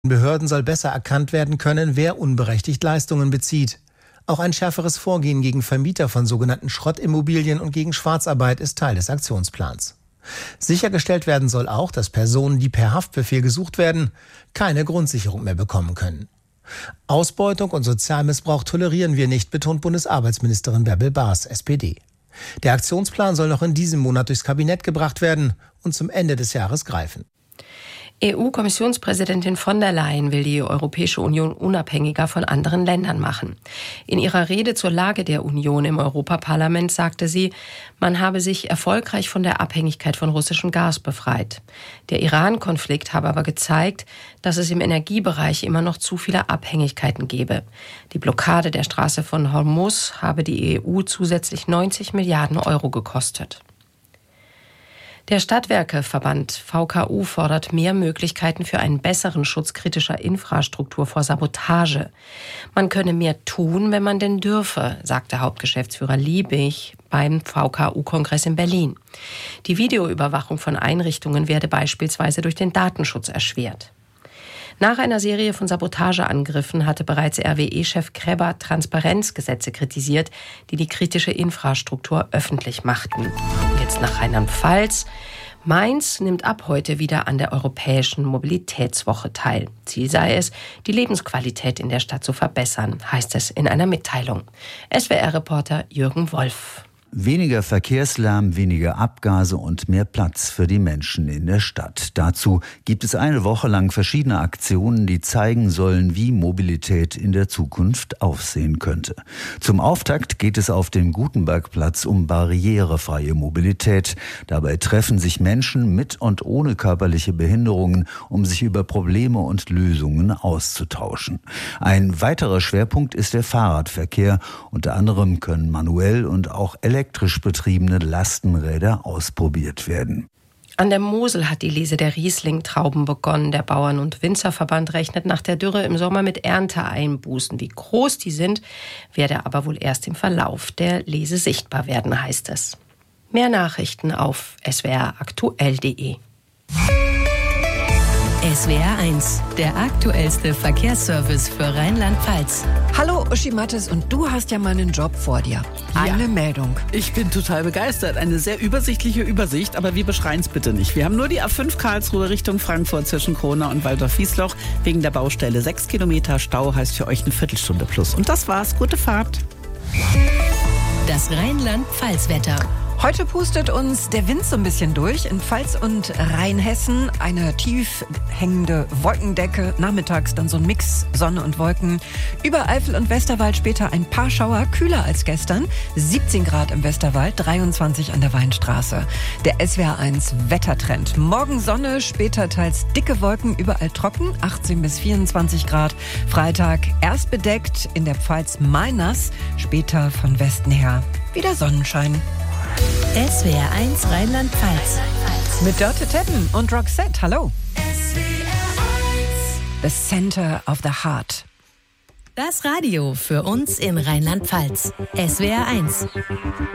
Behörden soll besser erkannt werden können, wer unberechtigt Leistungen bezieht. Auch ein schärferes Vorgehen gegen Vermieter von sogenannten Schrottimmobilien und gegen Schwarzarbeit ist Teil des Aktionsplans. Sichergestellt werden soll auch, dass Personen, die per Haftbefehl gesucht werden, keine Grundsicherung mehr bekommen können. Ausbeutung und Sozialmissbrauch tolerieren wir nicht, betont Bundesarbeitsministerin Bärbel Baas, SPD. Der Aktionsplan soll noch in diesem Monat durchs Kabinett gebracht werden und zum Ende des Jahres greifen. EU-Kommissionspräsidentin von der Leyen will die Europäische Union unabhängiger von anderen Ländern machen. In ihrer Rede zur Lage der Union im Europaparlament sagte sie, man habe sich erfolgreich von der Abhängigkeit von russischem Gas befreit. Der Iran-Konflikt habe aber gezeigt, dass es im Energiebereich immer noch zu viele Abhängigkeiten gebe. Die Blockade der Straße von Hormuz habe die EU zusätzlich 90 Milliarden Euro gekostet. Der Stadtwerkeverband VKU fordert mehr Möglichkeiten für einen besseren Schutz kritischer Infrastruktur vor Sabotage. Man könne mehr tun, wenn man denn dürfe, sagte Hauptgeschäftsführer Liebig beim VKU-Kongress in Berlin. Die Videoüberwachung von Einrichtungen werde beispielsweise durch den Datenschutz erschwert. Nach einer Serie von Sabotageangriffen hatte bereits RWE-Chef Krebber Transparenzgesetze kritisiert, die die kritische Infrastruktur öffentlich machten. Und jetzt nach Rheinland-Pfalz. Mainz nimmt ab heute wieder an der Europäischen Mobilitätswoche teil. Ziel sei es, die Lebensqualität in der Stadt zu verbessern, heißt es in einer Mitteilung. SWR-Reporter Jürgen Wolf. Weniger Verkehrslärm, weniger Abgase und mehr Platz für die Menschen in der Stadt. Dazu gibt es eine Woche lang verschiedene Aktionen, die zeigen sollen, wie Mobilität in der Zukunft aussehen könnte. Zum Auftakt geht es auf dem Gutenbergplatz um barrierefreie Mobilität. Dabei treffen sich Menschen mit und ohne körperliche Behinderungen, um sich über Probleme und Lösungen auszutauschen. Ein weiterer Schwerpunkt ist der Fahrradverkehr. Unter anderem können manuell und auch elektrisch betriebene Lastenräder ausprobiert werden. An der Mosel hat die Lese der Riesling-Trauben begonnen. Der Bauern- und Winzerverband rechnet nach der Dürre im Sommer mit Ernteeinbußen. Wie groß die sind, werde aber wohl erst im Verlauf der Lese sichtbar werden, heißt es. Mehr Nachrichten auf swraktuell.de. SWR 1, der aktuellste Verkehrsservice für Rheinland-Pfalz. Hallo Uschi Mattes, und du hast ja meinen Job vor dir. Eine Meldung. Ich bin total begeistert. Eine sehr übersichtliche Übersicht, aber wir beschreien es bitte nicht. Wir haben nur die A5 Karlsruhe Richtung Frankfurt zwischen Kronau und Waldorf-Wiesloch wegen der Baustelle. 6 Kilometer Stau heißt für euch eine Viertelstunde plus. Und das war's. Gute Fahrt. Das Rheinland-Pfalz-Wetter. Heute pustet uns der Wind so ein bisschen durch. In Pfalz und Rheinhessen eine tief hängende Wolkendecke. Nachmittags dann so ein Mix Sonne und Wolken. Über Eifel und Westerwald später ein paar Schauer, kühler als gestern. 17 Grad im Westerwald, 23 an der Weinstraße. Der SWR 1 Wettertrend. Morgen Sonne, später teils dicke Wolken, überall trocken. 18 bis 24 Grad. Freitag erst bedeckt, in der Pfalz mal nass. Später von Westen her wieder Sonnenschein. SWR 1 Rheinland-Pfalz. Mit Dörte Tetten und Roxette. Hallo. The Center of the Heart. Das Radio für uns in Rheinland-Pfalz. SWR 1.